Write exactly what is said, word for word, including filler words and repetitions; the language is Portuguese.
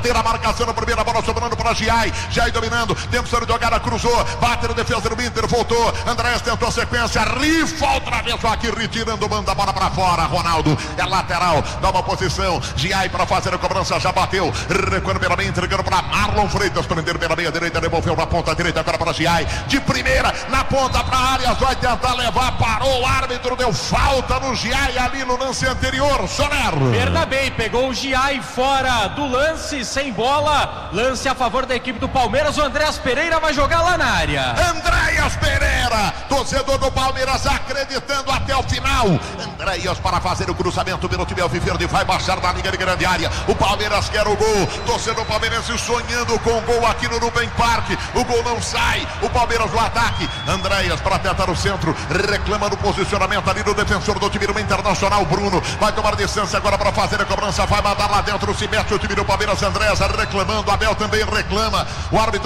bater a marcação na primeira bola, sobrando para Giai. Giai dominando, tempo de jogada, cruzou, bate no defesa do Inter, voltou. Andrés tentou a sequência, rifa outra vez, só aqui retirando, manda a bola para fora. Ronaldo é lateral, dá uma posição. Giai para fazer a cobrança, já bateu, recuando pela meia, entregando para Marlon Freitas, prender pela meia direita, devolveu na ponta direita, agora para Giai, de primeira, na ponta para a área, vai tentar levar, parou o árbitro, deu falta no Giai ali no lance anterior. Soler. Perda bem, pegou o Giai fora do lance, sem bola, lance a favor da equipe do Palmeiras. O Andréas Pereira vai jogar lá na área. Andréas Pereira, torcedor do Palmeiras acreditando até o final. Andréas para fazer o cruzamento pelo time alviverde, vai baixar da linha de grande área. O Palmeiras quer o gol, torcedor palmeirense sonhando com o gol aqui no Nubem Parque. O gol não sai, o Palmeiras no ataque. Andréas para tentar o centro, reclama no posicionamento ali do defensor do time do Internacional, Bruno. Vai tomar distância agora para fazer a cobrança, vai mandar lá dentro, se mete o time do Palmeiras. Andréas reclamando, Abel também reclama. O árbitro